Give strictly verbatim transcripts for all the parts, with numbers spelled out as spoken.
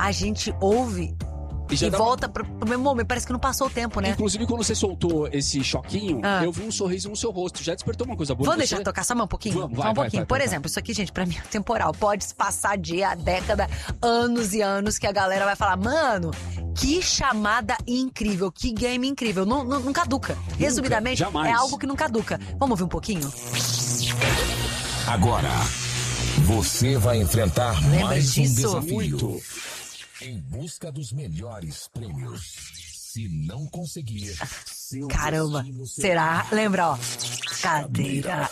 a gente ouve e, e volta pra... pro mesmo momento. Parece que não passou o tempo, né? Inclusive, quando você soltou esse choquinho, ah. eu vi um sorriso no seu rosto. Já despertou uma coisa boa. Vamos deixar tocar só mais um pouquinho? Vamos, só vai, um pouquinho. vai, vai, Por vai, exemplo, vai. isso aqui, gente, pra mim é temporal. Pode se passar dia, década, anos e anos que a galera vai falar, mano, que chamada incrível, que game incrível. Não, não, não caduca. Nunca, Resumidamente, jamais. é algo que não caduca. Vamos ouvir um pouquinho? Agora, você vai enfrentar Lembra mais disso? um desafio. Muito. Em busca dos melhores prêmios. Se não conseguir, seu Caramba, destino será? Lembra, ó. Cadeira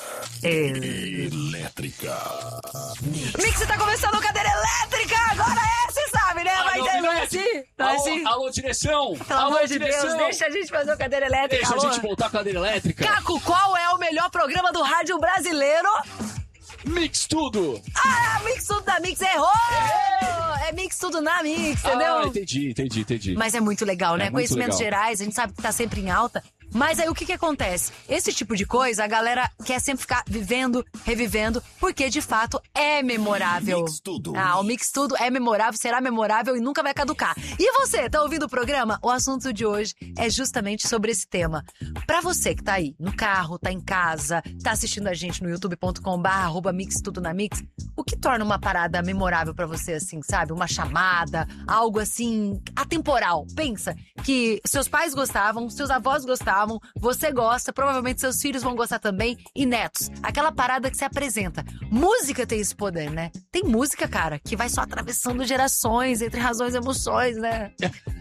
elétrica. Mix tá começando a cadeira elétrica! Agora é, você sabe, né? Ah, Mas é novidade. assim, não é Alô, assim? alô, direção! Pelo alô, amor de direção. Deus, deixa a gente fazer a cadeira elétrica. Deixa alô? a gente voltar a cadeira elétrica. Caco, qual é o melhor programa do rádio brasileiro? Mix tudo! Ah, Mix Tudo da Mix, errou! É Mix Tudo na Mix, entendeu? Ah, entendi, entendi, entendi. Mas é muito legal, né? É muito Conhecimentos legal. gerais, a gente sabe que tá sempre em alta. Mas aí o que que acontece? Esse tipo de coisa, a galera quer sempre ficar vivendo, revivendo, porque de fato é memorável. Mix Tudo. Ah, o Mix Tudo é memorável, será memorável e nunca vai caducar. E você, tá ouvindo o programa? O assunto de hoje é justamente sobre esse tema. Pra você que tá aí no carro, tá em casa, tá assistindo a gente no youtube ponto com barra arroba Mix Tudo na Mix, o que torna uma parada memorável pra você, assim, sabe? Uma chamada, algo assim, atemporal. Pensa que seus pais gostavam, seus avós gostavam, você gosta, provavelmente seus filhos vão gostar também, e netos. Aquela parada que se apresenta. Música tem esse poder, né? Tem música, cara, que vai só atravessando gerações, entre razões e emoções, né?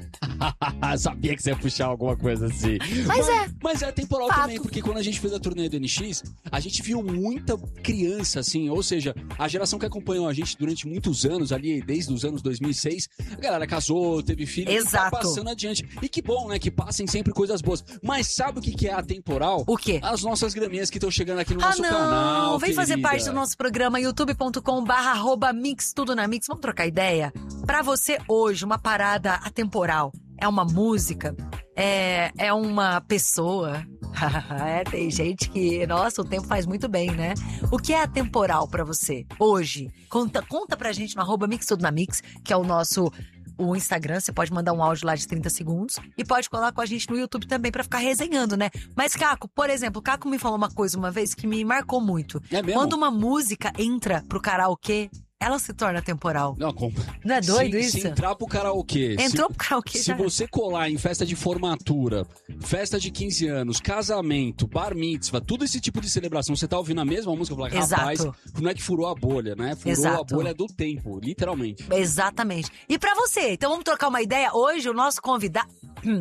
Sabia que você ia puxar alguma coisa assim. Mas é. Mas é temporal Fato. também, porque quando a gente fez a turnê do N X, a gente viu muita criança, assim, ou seja, a geração que acompanhou a gente durante muitos anos, ali, desde os anos dois mil e seis, a galera casou, teve filho, Exato. e tá passando adiante. E que bom, né, que passem sempre coisas boas. Mas sabe o que que é atemporal? O quê? As nossas graminhas que estão chegando aqui no Ah, nosso não! canal, Vem fazer querida. parte do nosso programa youtube ponto com barra arroba Mix Tudo na Mix. Vamos trocar ideia? Pra você hoje, uma parada atemporal. É uma música? É, é uma pessoa? É, tem gente que... Nossa, o tempo faz muito bem, né? O que é atemporal pra você hoje? Conta, conta pra gente no arroba Mix Tudo na Mix, que é o nosso... O Instagram, você pode mandar um áudio lá de trinta segundos e pode colar com a gente no YouTube também pra ficar resenhando, né? Mas, Caco, por exemplo, o Caco me falou uma coisa uma vez que me marcou muito. É mesmo? Quando uma música entra pro karaokê, ela se torna temporal. Não, com... Não é doido se, isso? Se entrar pro karaokê... Entrou se... pro karaokê Se já. você colar em festa de formatura, festa de quinze anos, casamento, bar mitzvah, tudo esse tipo de celebração, você tá ouvindo a mesma música, falar, Exato. rapaz, não é que furou a bolha, né? Furou Exato. a bolha do tempo, literalmente. Exatamente. E pra você, então vamos trocar uma ideia? Hoje o nosso convidado...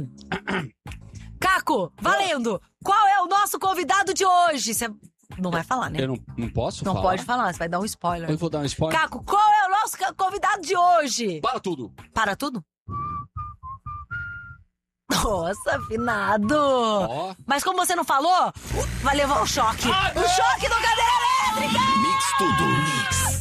Caco, valendo! Qual é o nosso convidado de hoje? Você não vai falar, né? Eu não, não posso Não falar? pode falar, você vai dar um spoiler. Eu vou dar um spoiler. Caco, qual é o nosso convidado de hoje? Para tudo! Para tudo? Nossa, afinado! Ó. Mas como você não falou, vai levar um choque. Ah, um choque do cadeira elétrica! Mix Tudo. Mix.